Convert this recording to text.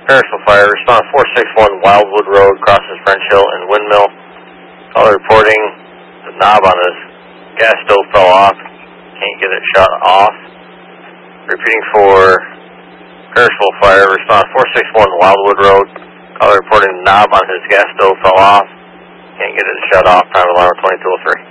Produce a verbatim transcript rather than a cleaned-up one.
Perishable fire, respond four six one Wildwood Road, crosses French Hill and Windmill. Caller reporting the knob on his gas stove fell off. Can't get it shut off. Repeating for perishable fire, respond four six one Wildwood Road. Caller reporting the knob on his gas stove fell off. Can't get it shut off. Private alarm twenty-two oh three.